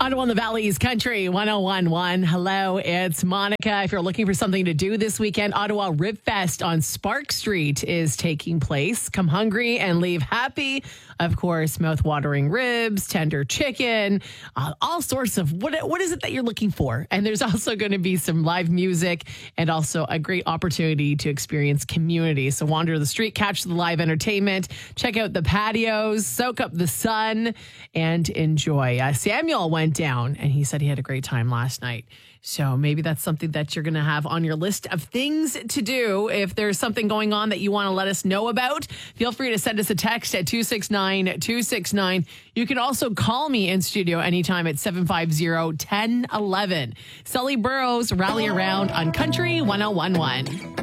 Ottawa in the Valley's Country 1011. Hello, it's Monica. If you're looking for something to do this weekend, Ottawa Rib Fest on Spark Street is taking place. Come hungry and leave happy. Of course, mouth-watering ribs, tender chicken, all sorts of what is it that you're looking for? And there's also going to be some live music and also a great opportunity to experience community. So wander the street, catch the live entertainment, check out the patios, soak up the sun, and enjoy. Samuel went down and he said he had a great time last night. So maybe that's something that you're going to have on your list of things to do. If there's something going on that you want to let us know about, feel free to send us a text at 269-269. You can also call me in studio anytime at 750-1011. Sully Burrows, Rally Around on Country 1011.